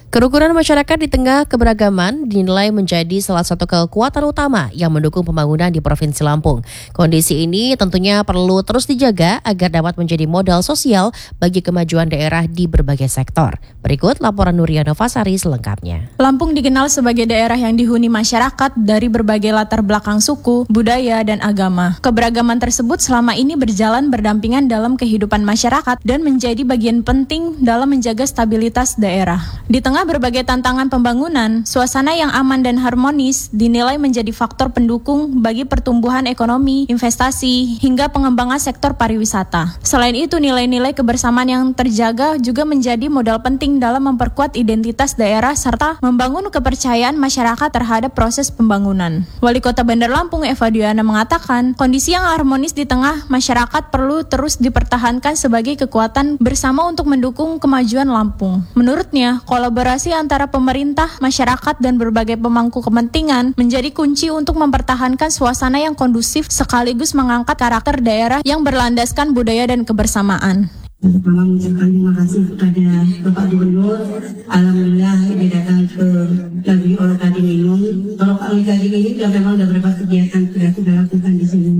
Kerukunan masyarakat di tengah keberagaman dinilai menjadi salah satu kekuatan utama yang mendukung pembangunan di Provinsi Lampung. Kondisi ini tentunya perlu terus dijaga agar dapat menjadi modal sosial bagi kemajuan daerah di berbagai sektor. Berikut laporan Nuriano Fasari selengkapnya. Lampung dikenal sebagai daerah yang dihuni masyarakat dari berbagai latar belakang suku, budaya, dan agama. Keberagaman tersebut selama ini berjalan berdampingan dalam kehidupan masyarakat dan menjadi bagian penting dalam menjaga stabilitas daerah. Di tengah berbagai tantangan pembangunan, suasana yang aman dan harmonis dinilai menjadi faktor pendukung bagi pertumbuhan ekonomi, investasi, hingga pengembangan sektor pariwisata. Selain itu, nilai-nilai kebersamaan yang terjaga juga menjadi modal penting dalam memperkuat identitas daerah serta membangun kepercayaan masyarakat terhadap proses pembangunan. Wali Kota Bandar Lampung, Eva Diana, mengatakan, kondisi yang harmonis di tengah masyarakat perlu terus dipertahankan sebagai kekuatan bersama untuk mendukung kemajuan Lampung. Menurutnya, kolaborasi antara pemerintah, masyarakat, dan berbagai pemangku kepentingan menjadi kunci untuk mempertahankan suasana yang kondusif sekaligus mengangkat karakter daerah yang berlandaskan budaya dan kebersamaan. Pertama mengucapkan terima kasih kepada Bapak Gubernur. Alhamdulillah ini datang ke Lagi Olo Gading ini. Kalau Lagi Gading ini memang sudah beberapa kegiatan sudah kita lakukan di sini.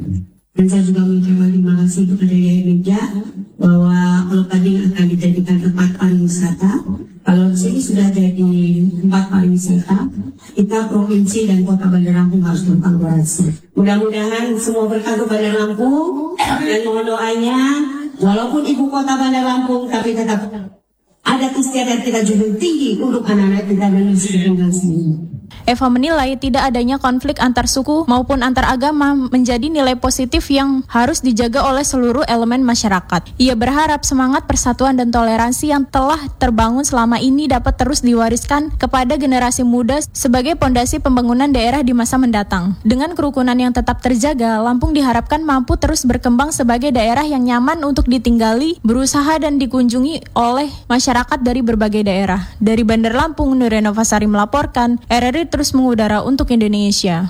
Dan saya juga mengucapkan terima kasih kepada Yaya Meja bahwa Olo Gading akan dijadikan tempat pariwisata. Kalau di sini sudah jadi tempat pariwisata, kita provinsi dan Kota Bandar Lampung harus berkolaborasi. Mudah-mudahan semua berkah kepada Lampung dan mohon doanya, walaupun ibu kota Bandar Lampung, tapi tetap ada istiadat kita junjung tinggi untuk anak-anak kita dan dengan sini. Eva menilai tidak adanya konflik antar suku maupun antar agama menjadi nilai positif yang harus dijaga oleh seluruh elemen masyarakat. Ia berharap semangat persatuan dan toleransi yang telah terbangun selama ini dapat terus diwariskan kepada generasi muda sebagai pondasi pembangunan daerah di masa mendatang. Dengan kerukunan yang tetap terjaga, Lampung diharapkan mampu terus berkembang sebagai daerah yang nyaman untuk ditinggali, berusaha dan dikunjungi oleh masyarakat dari berbagai daerah. Dari Bandar Lampung, Nuriano Fasari melaporkan, RRI terus mengudara untuk Indonesia.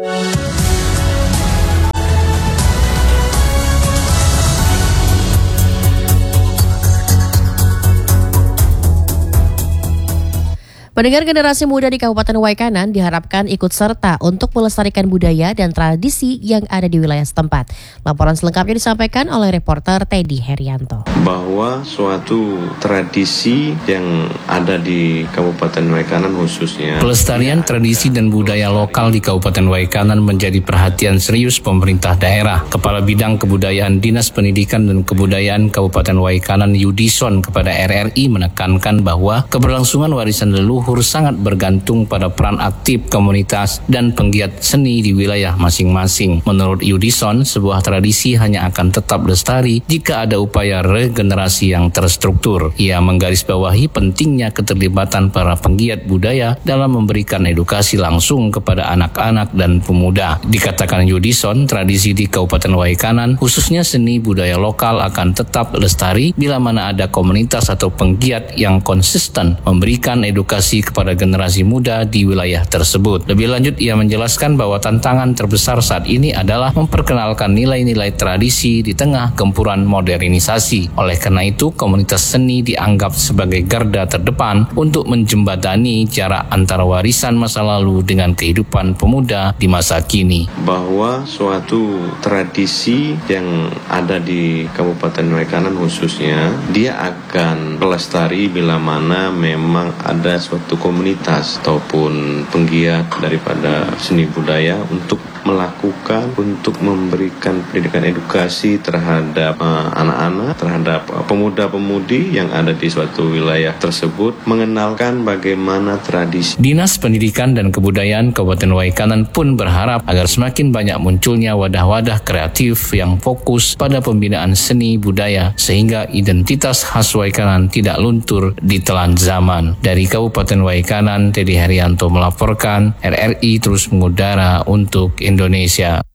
Pendengar, generasi muda di Kabupaten Waikanan diharapkan ikut serta untuk melestarikan budaya dan tradisi yang ada di wilayah setempat. Laporan selengkapnya disampaikan oleh reporter Teddy Herianto. Bahwa suatu tradisi yang ada di Kabupaten Waikanan khususnya. Pelestarian tradisi dan budaya lokal di Kabupaten Waikanan menjadi perhatian serius pemerintah daerah. Kepala Bidang Kebudayaan Dinas Pendidikan dan Kebudayaan Kabupaten Waikanan Yudison kepada RRI menekankan bahwa keberlangsungan warisan leluhur sangat bergantung pada peran aktif komunitas dan penggiat seni di wilayah masing-masing. Menurut Yudison, sebuah tradisi hanya akan tetap lestari jika ada upaya regenerasi yang terstruktur. Ia menggarisbawahi pentingnya keterlibatan para penggiat budaya dalam memberikan edukasi langsung kepada anak-anak dan pemuda. Dikatakan Yudison, tradisi di Kabupaten Waikanan, khususnya seni budaya lokal akan tetap lestari bila mana ada komunitas atau penggiat yang konsisten memberikan edukasi kepada generasi muda di wilayah tersebut. Lebih lanjut, ia menjelaskan bahwa tantangan terbesar saat ini adalah memperkenalkan nilai-nilai tradisi di tengah gempuran modernisasi. Oleh karena itu, komunitas seni dianggap sebagai garda terdepan untuk menjembatani jarak antara warisan masa lalu dengan kehidupan pemuda di masa kini. Bahwa suatu tradisi yang ada di Kabupaten Waikanan khususnya, dia akan pelestari bila mana memang ada suatu komunitas ataupun penggiat daripada seni budaya untuk melakukan, untuk memberikan pendidikan edukasi terhadap anak-anak, terhadap pemuda-pemudi yang ada di suatu wilayah tersebut, mengenalkan bagaimana tradisi. Dinas Pendidikan dan Kebudayaan Kabupaten Waikanan pun berharap agar semakin banyak munculnya wadah-wadah kreatif yang fokus pada pembinaan seni budaya sehingga identitas khas Waikanan tidak luntur ditelan zaman. Dari Kabupaten Waikanan, Teddy Herianto melaporkan, RRI terus mengudara untuk Indonesia.